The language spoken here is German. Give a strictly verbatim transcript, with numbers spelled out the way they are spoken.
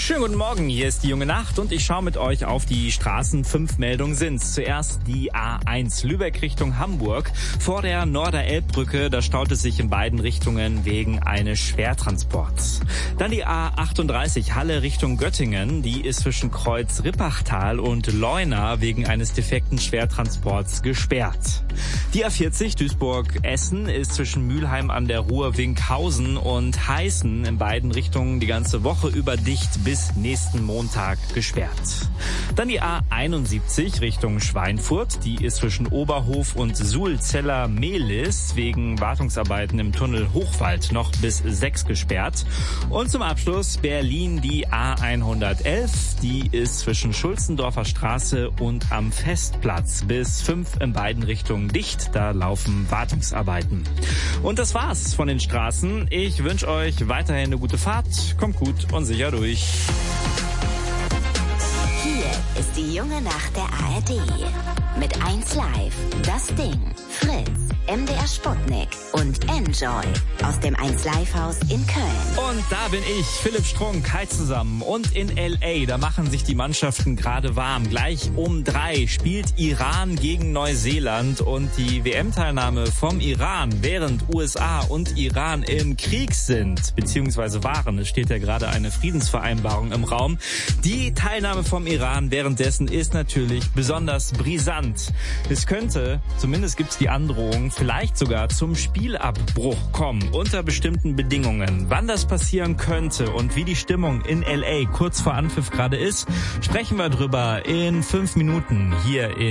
Schönen guten Morgen, hier ist die junge Nacht und ich schaue mit euch auf die Straßen. Fünf Meldungen sind's. Zuerst die A eins Lübeck Richtung Hamburg. Vor der Norderelbbrücke, da staut es sich in beiden Richtungen wegen eines Schwertransports. Dann die A achtunddreißig Halle Richtung Göttingen. Die ist zwischen Kreuz Rippachtal und Leuna wegen eines defekten Schwertransports gesperrt. Die A vierzig Duisburg-Essen ist zwischen Mülheim an der Ruhr Winkhausen und Heißen in beiden Richtungen die ganze Woche über dicht bis nächsten Montag gesperrt. Dann die A einundsiebzig Richtung Schweinfurt. Die ist zwischen Oberhof und Suhlzeller-Mehlis wegen Wartungsarbeiten im Tunnel Hochwald noch bis sechs gesperrt. Und zum Abschluss Berlin die A hundertelf. Die ist zwischen Schulzendorfer Straße und am Festplatz bis fünf in beiden Richtungen dicht. Da laufen Wartungsarbeiten. Und das war's von den Straßen. Ich wünsche euch weiterhin eine gute Fahrt. Kommt gut und sicher durch. Hier ist die junge Nacht der A R D. Mit eins Live, Das Ding, Fritz, M D R Sputnik und Enjoy aus dem eins Live Haus in Köln. Und da bin ich, Philipp Strunk, hi zusammen. Und in L A, da machen sich die Mannschaften gerade warm. Gleich um drei spielt Iran gegen Neuseeland und die W M-Teilnahme vom Iran, während U S A und Iran im Krieg sind, beziehungsweise waren. Es steht ja gerade eine Friedensvereinbarung im Raum. Die Teilnahme vom Iran währenddessen ist natürlich besonders brisant. Es könnte, zumindest gibt's die Androhung, vielleicht sogar zum Spielabbruch kommen, unter bestimmten Bedingungen. Wann das passieren könnte und wie die Stimmung in L A kurz vor Anpfiff gerade ist, sprechen wir drüber in fünf Minuten hier in